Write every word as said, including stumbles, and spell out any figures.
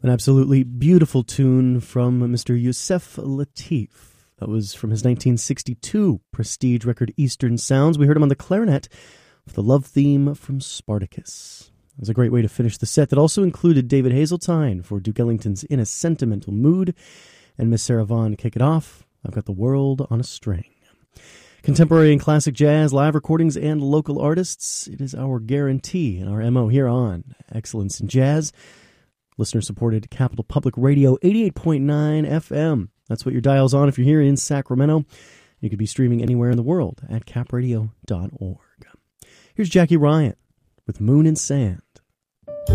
An absolutely beautiful tune from Mister Yusef Lateef. That was from his nineteen sixty-two prestige record Eastern Sounds. We heard him on the clarinet with the love theme from Spartacus. It was a great way to finish the set that also included David Hazeltine for Duke Ellington's In a Sentimental Mood, and Miss Sarah Vaughan to kick it off. I've Got the World on a String. Contemporary and classic jazz, live recordings, and local artists. It is our guarantee and our M O here on Excellence in Jazz. Listener-supported Capital Public Radio, eighty-eight point nine F M. That's what your dial's on if you're here in Sacramento. You could be streaming anywhere in the world at cap radio dot org. Here's Jackie Ryan with Moon and Sand.